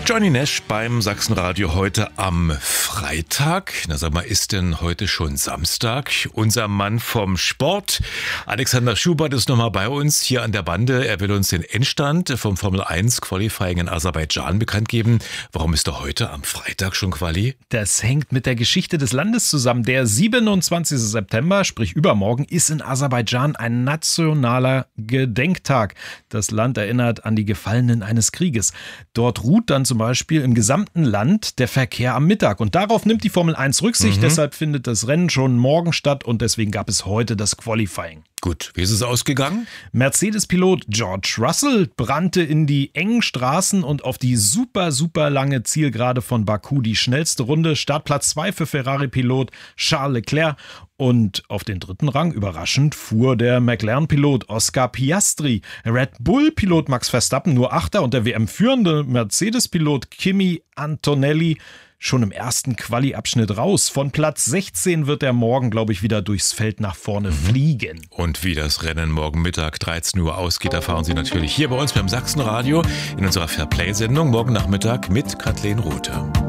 Johnny Nash beim Sachsenradio heute am Freitag. Na sag mal, ist denn heute schon Samstag? Unser Mann vom Sport, Alexander Schubert, ist nochmal bei uns hier an der Bande. Er will uns den Endstand vom Formel 1 Qualifying in Aserbaidschan bekannt geben. Warum ist er heute am Freitag schon Quali? Das hängt mit der Geschichte des Landes zusammen. Der 27. September, sprich übermorgen, ist in Aserbaidschan ein nationaler Gedenktag. Das Land erinnert an die Gefallenen eines Krieges. Dort ruht dann zum Beispiel im gesamten Land der Verkehr am Mittag. Und darauf nimmt die Formel 1 Rücksicht. Deshalb findet das Rennen schon morgen statt und deswegen gab es heute das Qualifying. Gut, wie ist es ausgegangen? Mercedes-Pilot George Russell brannte in die engen Straßen und auf die super lange Zielgerade von Baku. Die schnellste Runde, Startplatz 2 für Ferrari-Pilot Charles Leclerc. Und auf den dritten Rang, überraschend, fuhr der McLaren-Pilot Oscar Piastri. Red Bull-Pilot Max Verstappen nur Achter und der WM-führende Mercedes-Pilot Kimi Antonelli schon im ersten Quali-Abschnitt raus. Von Platz 16 wird er morgen, glaube ich, wieder durchs Feld nach vorne fliegen. Und wie das Rennen morgen Mittag 13 Uhr ausgeht, erfahren Sie natürlich hier bei uns beim Sachsenradio in unserer Fairplay-Sendung morgen Nachmittag mit Kathleen Rothe.